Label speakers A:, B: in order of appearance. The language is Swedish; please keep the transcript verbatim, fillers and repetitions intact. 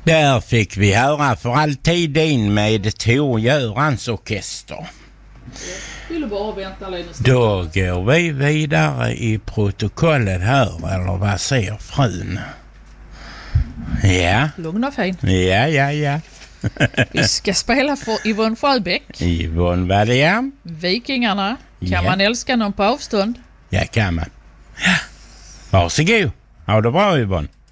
A: Där fick vi höra För alltid din med Tor Görans orkester.
B: Vill du bara vänta lite?
A: Då går vi vidare i protokollet här, eller vad säger frun? Ja.
B: Lugn och fin.
A: Ja, ja, ja.
B: Vi ska spela för Yvonne Sjöbäck.
A: Yvonne var det, ja.
B: Vikingarna. Kan
A: Ja.
B: man älska någon på avstånd?
A: Ja, kan man. Ja. Varsågod. Ha det bra, Yvonne.